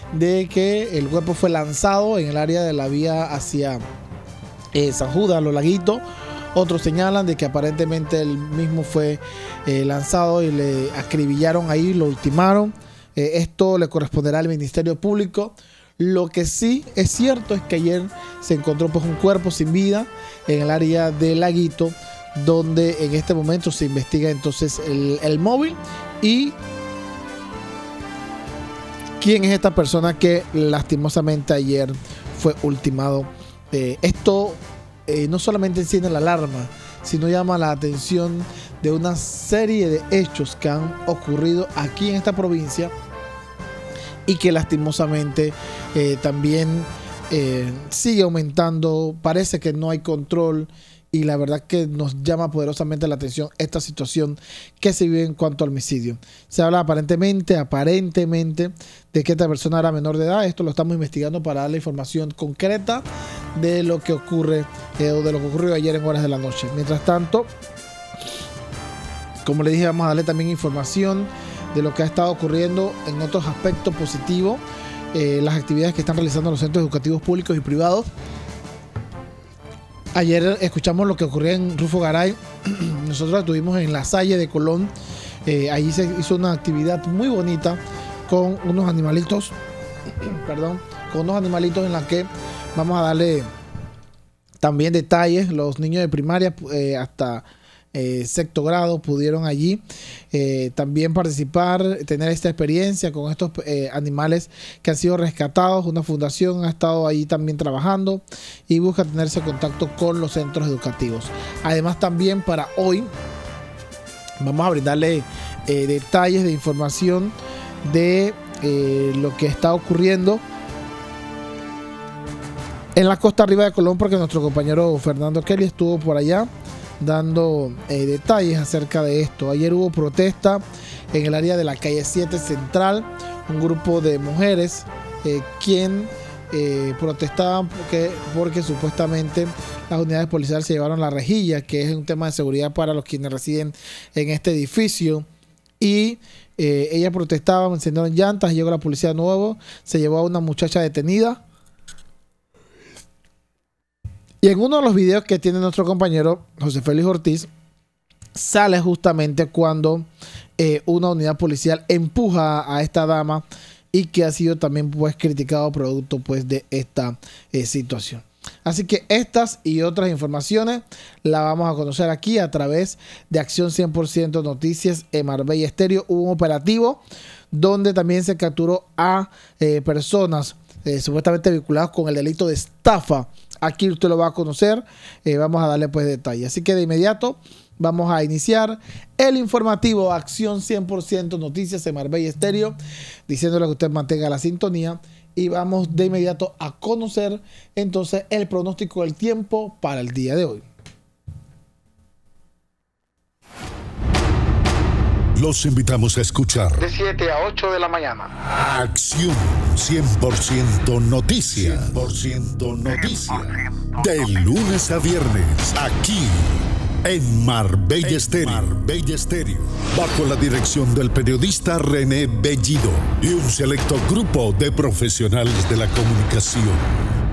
de que el cuerpo fue lanzado en el área de la vía hacia San Judas, Los Laguitos. Otros señalan de que aparentemente el mismo fue lanzado y le acribillaron ahí, lo ultimaron. Esto le corresponderá al Ministerio Público. Lo que sí es cierto es que ayer se encontró pues un cuerpo sin vida en el área de Laguito, donde en este momento se investiga entonces el móvil y quién es esta persona que lastimosamente ayer fue ultimado. Esto no solamente enciende la alarma, sino llama la atención de una serie de hechos que han ocurrido aquí en esta provincia y que lastimosamente también sigue aumentando. Parece que no hay control y la verdad que nos llama poderosamente la atención esta situación que se vive en cuanto al homicidio. Se habla aparentemente de que esta persona era menor de edad. Esto lo estamos investigando para dar la información concreta de lo que ocurre o de lo que ocurrió ayer en horas de la noche. Mientras tanto, como le dije, vamos a darle también información de lo que ha estado ocurriendo en otros aspectos positivos, las actividades que están realizando los centros educativos públicos y privados. Ayer escuchamos lo que ocurrió en Rufo Garay. Nosotros estuvimos en La Salle de Colón. Allí se hizo una actividad muy bonita con unos animalitos, en la que vamos a darle también detalles. Los niños de primaria hasta sexto grado pudieron allí también participar, tener esta experiencia con estos animales que han sido rescatados. Una fundación ha estado ahí también trabajando y busca tenerse contacto con los centros educativos. Además, también para hoy vamos a brindarle detalles de información de lo que está ocurriendo en la costa arriba de Colón, porque nuestro compañero Fernando Kelly estuvo por allá dando detalles acerca de esto. Ayer hubo protesta en el área de la calle 7 Central, un grupo de mujeres quien protestaban porque supuestamente las unidades policiales se llevaron la rejilla, que es un tema de seguridad para los quienes residen en este edificio, y ellas protestaban, encendieron llantas, llegó la policía de nuevo, se llevó a una muchacha detenida. Y en uno de los videos que tiene nuestro compañero José Félix Ortiz, sale justamente cuando una unidad policial empuja a esta dama y que ha sido también pues criticado producto pues de esta situación. Así que estas y otras informaciones las vamos a conocer aquí a través de Acción 100% Noticias en Marbella Estéreo. Hubo un operativo donde también se capturó a personas supuestamente vinculadas con el delito de estafa. Aquí usted lo va a conocer, vamos a darle pues detalles. Así que de inmediato vamos a iniciar el informativo Acción 100% Noticias en Marbella Estéreo, diciéndole que usted mantenga la sintonía y vamos de inmediato a conocer entonces el pronóstico del tiempo para el día de hoy. Los invitamos a escuchar De 7 a 8 de la mañana. Acción 100% Noticias. 100% Noticias. De lunes a viernes, aquí en Marbella Estéreo. Bajo la dirección del periodista René Bellido y un selecto grupo de profesionales de la comunicación.